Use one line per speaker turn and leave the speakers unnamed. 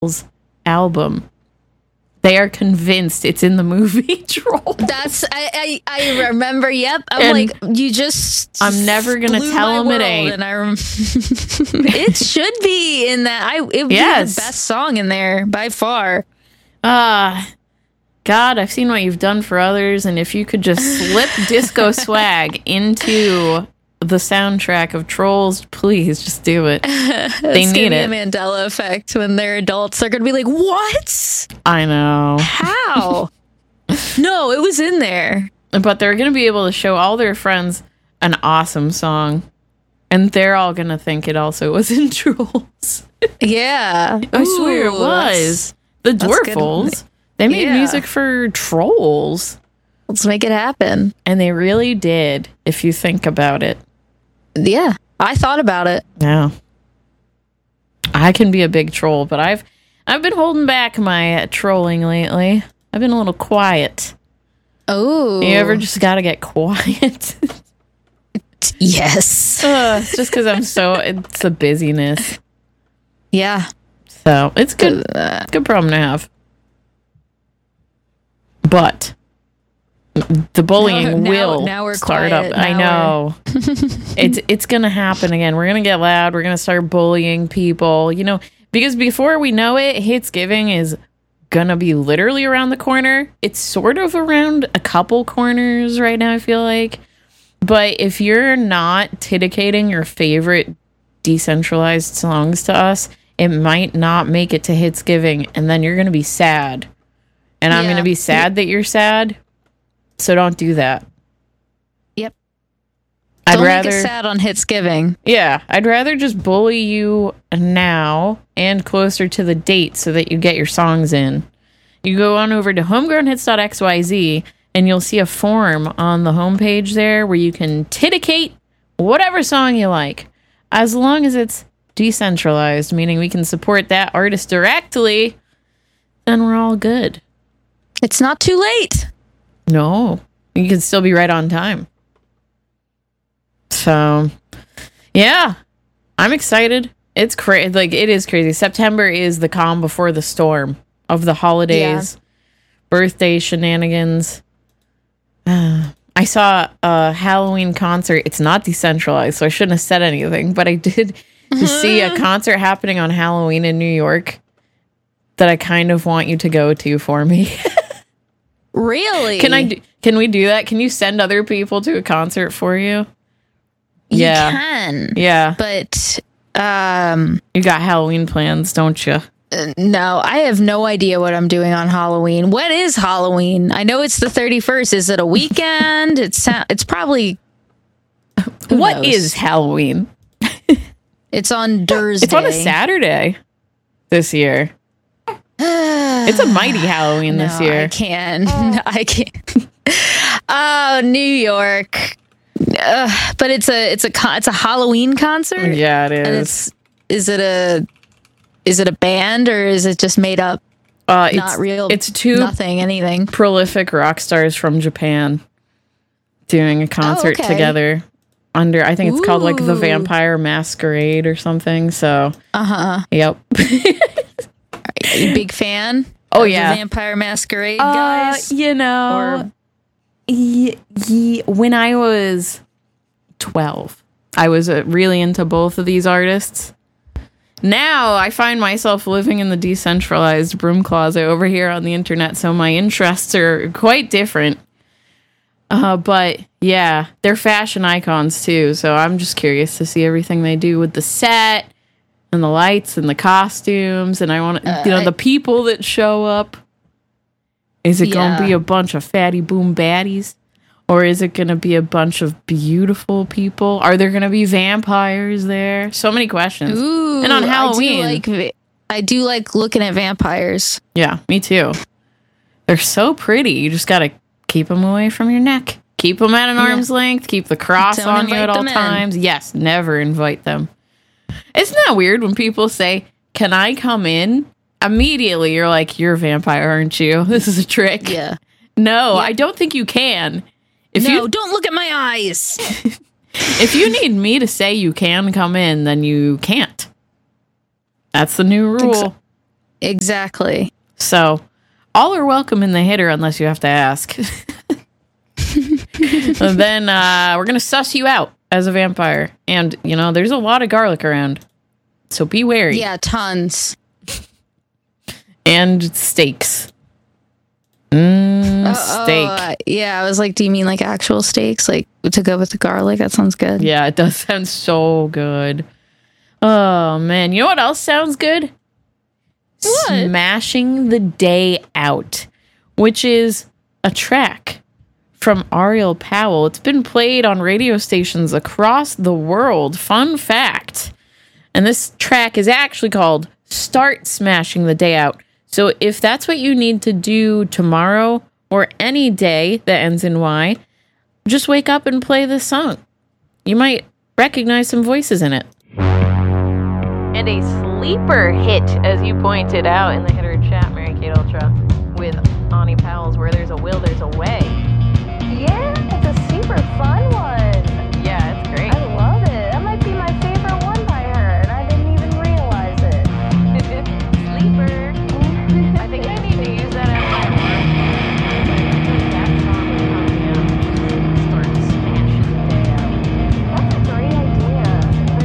album. They are convinced it's in the movie Trolls.
That's I remember. Yep, I'm like, you just.
I'm never gonna tell them it ain't.
And it should be in that. It would be the best song in there by far.
God, I've seen what you've done for others, and if you could just slip Disco Swag into the soundtrack of Trolls, please just do it. They need it.
The Mandela effect. When they're adults, they're gonna be like, "What?
I know.
How? No, it was in there."
But they're gonna be able to show all their friends an awesome song, and they're all gonna think it also was in Trolls.
Yeah,
I swear it was. The Dwarfles. They made music for Trolls.
Let's make it happen.
And they really did, if you think about it.
Yeah, I thought about it.
Yeah. I can be a big troll, but I've been holding back my trolling lately. I've been a little quiet.
Oh.
You ever just gotta get quiet?
Yes.
It's just because it's a busyness.
Yeah.
So it's good. Good problem to have. But the bullying will start up. I know. It's gonna happen again. We're gonna get loud. We're gonna start bullying people. Because before we know it, Hitsgiving is gonna be literally around the corner. It's sort of around a couple corners right now, I feel like. But if you're not dedicating your favorite decentralized songs to us, it might not make it to Hitsgiving, and then you're gonna be sad. And I'm gonna be sad that you're sad. So don't do that.
Yep.
Don't
make us sad on Hitsgiving.
Yeah, I'd rather just bully you now and closer to the date so that you get your songs in. You go on over to homegrownhits.xyz and you'll see a form on the homepage there where you can dedicate whatever song you like, as long as it's decentralized, meaning we can support that artist directly, then we're all good.
It's not too late.
No, you can still be right on time. So, yeah, I'm excited. It's crazy. Like, it is crazy. September is the calm before the storm of the holidays, birthday shenanigans. I saw a Halloween concert. It's not decentralized, so I shouldn't have said anything, but I did see a concert happening on Halloween in New York that I kind of want you to go to for me.
Really?
Can we do that? Can you send other people to a concert for you?
You can.
Yeah.
But
you got Halloween plans, don't you?
No, I have no idea what I'm doing on Halloween. What is Halloween? I know it's the 31st. Is it a weekend? It's probably.
What is Halloween?
It's on Thursday.
It's on a Saturday this year. It's a mighty Halloween this year.
I can't. Oh, New York. But it's a Halloween concert.
Yeah, it
is. And is it a band or is it just made up? Not real.
It's anything. Prolific rock stars from Japan doing a concert together under. I think it's called like the Vampire Masquerade or something. So. Yep.
Are you a big fan?
Oh,
of
yeah.
The Vampire Masquerade guys?
When I was 12, I was really into both of these artists. Now I find myself living in the decentralized broom closet over here on the internet, so my interests are quite different. But yeah, they're fashion icons too, so I'm just curious to see everything they do with the set and the lights and the costumes, and I want the people that show up. Is it going to be a bunch of fatty boom baddies? Or is it going to be a bunch of beautiful people? Are there going to be vampires there? So many questions.
Ooh,
and on Halloween.
I do like looking at vampires.
Yeah, me too. They're so pretty. You just got to keep them away from your neck. Keep them at an arm's length. Keep the cross on you at all times. Yes, never invite them. Isn't that weird when people say, "Can I come in?" Immediately, you're like, "You're a vampire, aren't you? This is a trick."
Yeah.
No, I don't think you can.
Don't look at my eyes.
If you need me to say you can come in, then you can't. That's the new rule.
Exactly.
So, all are welcome in the hitter unless you have to ask. And then we're going to suss you out as a vampire. And, there's a lot of garlic around. So be wary.
Yeah, tons.
And steaks. Steak.
Yeah, I was like, do you mean like actual steaks? Like to go with the garlic? That sounds good.
Yeah, it does sound so good. Oh, man. You know what else sounds good?
What?
Smashing the Day Out, which is a track from Ariel Powell. It's been played on radio stations across the world. Fun fact. And this track is actually called Start Smashing the Day Out. So if that's what you need to do tomorrow or any day that ends in Y, just wake up and play this song. You might recognize some voices in it. And a sleeper hit, as you pointed out in the hitter chat, Mary Kate Ultra, with Ani Powell's Where There's a Will, There's a Way.